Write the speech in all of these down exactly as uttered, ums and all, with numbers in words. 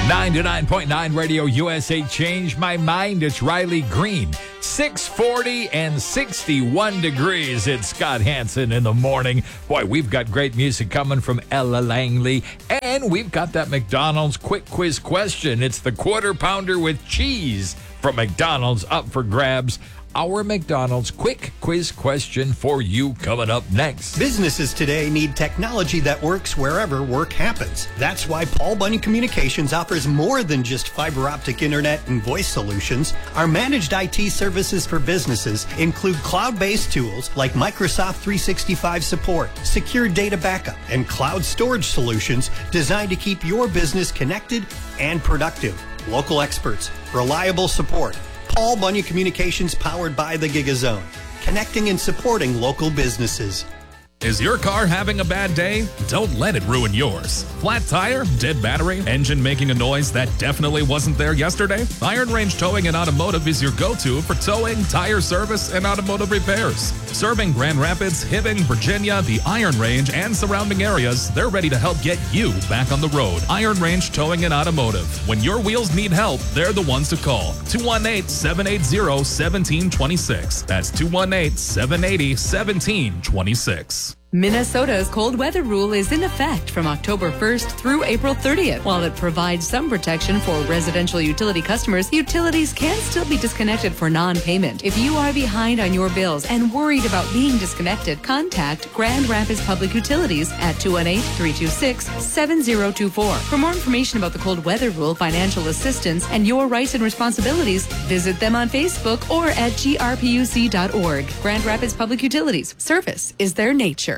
ninety-nine point nine Radio U S A. Change my mind. It's Riley Green. six forty and sixty-one degrees. It's Scott Hansen in the morning. Boy, we've got great music coming from Ella Langley. And we've got that McDonald's quick quiz question. It's the quarter pounder with cheese from McDonald's up for grabs. Our McDonald's quick quiz question for you coming up next. Businesses today need technology that works wherever work happens. That's why Paul Bunyan Communications offers more than just fiber optic internet and voice solutions. Our managed I T services for businesses include cloud-based tools like Microsoft three sixty-five support, secure data backup, and cloud storage solutions designed to keep your business connected and productive. Local experts, reliable support. Paul Bunyan Communications, powered by the GigaZone, connecting and supporting local businesses. Is your car having a bad day? Don't let it ruin yours. Flat tire, dead battery, engine making a noise that definitely wasn't there yesterday? Iron Range Towing and Automotive is your go-to for towing, tire service, and automotive repairs. Serving Grand Rapids, Hibbing, Virginia, the Iron Range, and surrounding areas, they're ready to help get you back on the road. Iron Range Towing and Automotive. When your wheels need help, they're the ones to call. two one eight, seven eight zero, one seven two six. That's two one eight, seven eight zero, one seven two six. Minnesota's cold weather rule is in effect from October first through April thirtieth. While it provides some protection for residential utility customers, utilities can still be disconnected for non-payment. If you are behind on your bills and worried about being disconnected, contact Grand Rapids Public Utilities at two one eight, three two six, seven zero two four. For more information about the cold weather rule, financial assistance, and your rights and responsibilities, visit them on Facebook or at G R P U C dot org. Grand Rapids Public Utilities. Service is their nature.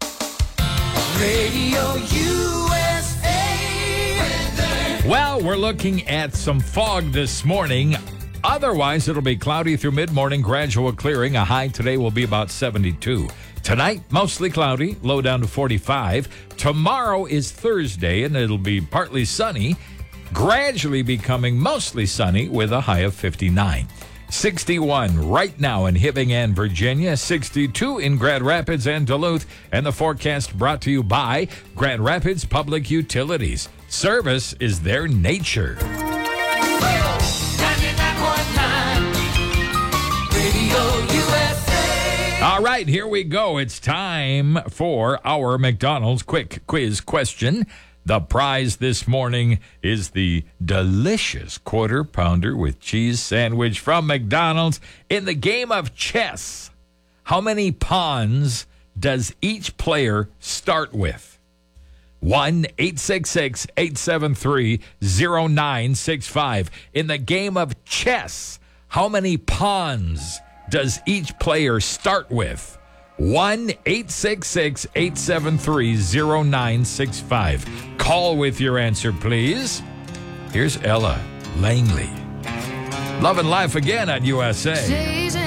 Radio U S A. Well, we're looking at some fog this morning. Otherwise, it'll be cloudy through mid-morning, gradual clearing. A high today will be about seventy-two. Tonight, mostly cloudy, low down to forty-five. Tomorrow is Thursday, and it'll be partly sunny, gradually becoming mostly sunny with a high of fifty-nine. sixty-one right now in Hibbing and Virginia, sixty-two in Grand Rapids and Duluth, and the forecast brought to you by Grand Rapids Public Utilities. Service is their nature. ninety-nine point nine Radio U S A. All right, here we go. It's time for our McDonald's quick quiz question. The prize this morning is the delicious quarter pounder with cheese sandwich from McDonald's. In the game of chess, how many pawns does each player start with? one eight six six, eight seven three, zero nine six five. In the game of chess, how many pawns does each player start with? one eight six six, eight seven three, zero nine six five. Call with your answer, please. Here's Ella Langley. Love and Life again on U S A.